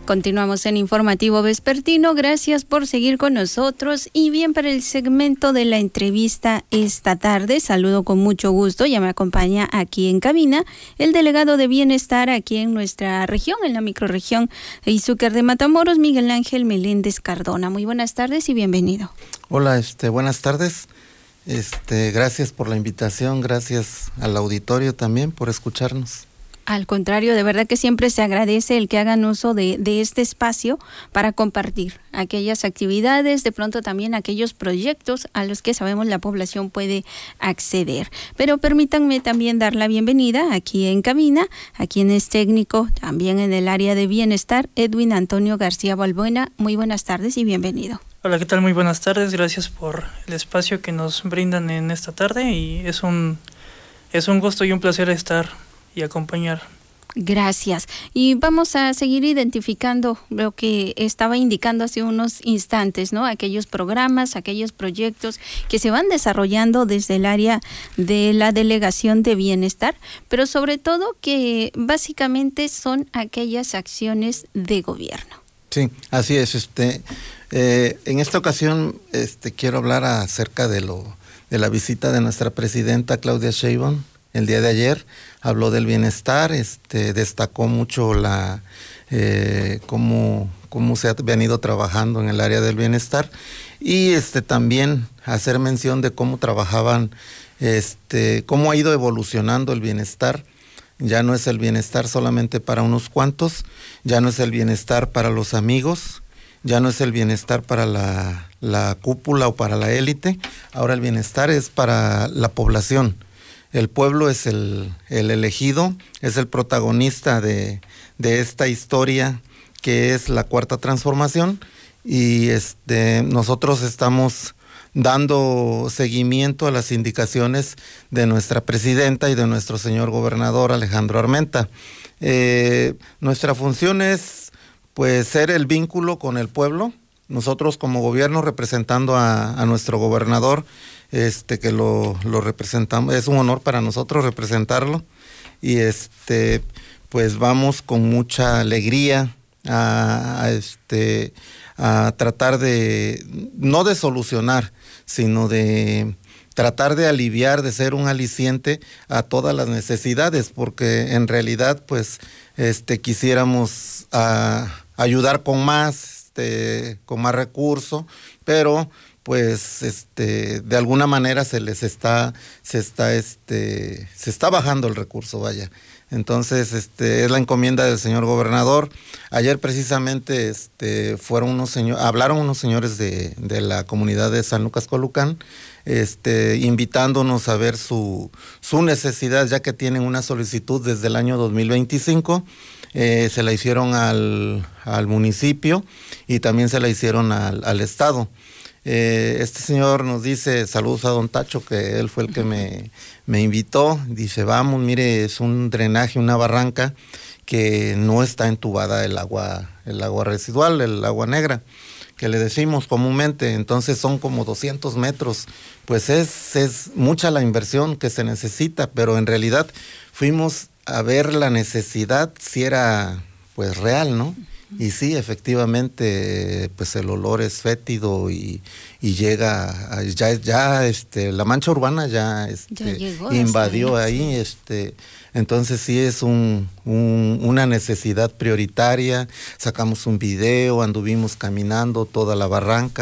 Continuamos en Informativo Vespertino. Gracias por seguir con nosotros. Y bien, para el segmento de la entrevista esta tarde, saludo con mucho gusto. Ya me acompaña aquí en cabina el delegado de Bienestar aquí en nuestra región, en la microrregión Izúcar de Matamoros, Miguel Ángel Meléndez Cardona. Muy buenas tardes y bienvenido. Hola, buenas tardes. Gracias por la invitación, gracias al auditorio también por escucharnos. Al contrario, de verdad que siempre se agradece el que hagan uso de este espacio para compartir aquellas actividades, de pronto también aquellos proyectos a los que sabemos la población puede acceder. Pero permítanme también dar la bienvenida aquí en cabina, a quien es técnico también en el área de bienestar, Edwin Antonio García Balbuena. Muy buenas tardes y bienvenido. Hola, ¿qué tal? Muy buenas tardes. Gracias por el espacio que nos brindan en esta tarde y es un gusto y un placer estar y acompañar. Gracias. Y vamos a seguir identificando lo que estaba indicando hace unos instantes, ¿no? Aquellos programas, aquellos proyectos que se van desarrollando desde el área de la Delegación de Bienestar, pero sobre todo que básicamente son aquellas acciones de gobierno. Sí, así es. En esta ocasión quiero hablar acerca de la visita de nuestra presidenta Claudia Sheinbaum. El día de ayer habló del bienestar, destacó mucho cómo se ha venido trabajando en el área del bienestar y también hacer mención de cómo trabajaban, cómo ha ido evolucionando el bienestar. Ya no es el bienestar solamente para unos cuantos, ya no es el bienestar para los amigos, ya no es el bienestar para la cúpula o para la élite, ahora el bienestar es para la población. El pueblo es el elegido, es el protagonista de esta historia que es la Cuarta Transformación y nosotros estamos dando seguimiento a las indicaciones de nuestra presidenta y de nuestro señor gobernador Alejandro Armenta. Nuestra función es pues ser el vínculo con el pueblo, nosotros como gobierno representando a nuestro gobernador, que lo representamos, es un honor para nosotros representarlo y pues vamos con mucha alegría a tratar de, no de solucionar, sino de tratar de aliviar, de ser un aliciente a todas las necesidades, porque en realidad pues quisiéramos ayudar con más recursos, pero pues de alguna manera se está bajando el recurso, vaya. Entonces es la encomienda del señor gobernador. Ayer precisamente hablaron unos señores de la comunidad de San Lucas Colucán, invitándonos a ver su necesidad, ya que tienen una solicitud desde el año 2025. Se la hicieron al municipio y también se la hicieron al estado. Este señor nos dice, saludos a don Tacho, que él fue el que me invitó, dice, vamos, mire, es un drenaje, una barranca que no está entubada el agua residual, el agua negra, que le decimos comúnmente, entonces son como 200 metros, pues es mucha la inversión que se necesita, pero en realidad fuimos a ver la necesidad si era pues real, ¿no? Y sí, efectivamente, pues el olor es fétido y llega, la mancha urbana ya invadió ahí, entonces sí es una necesidad prioritaria. Sacamos un video, anduvimos caminando toda la barranca.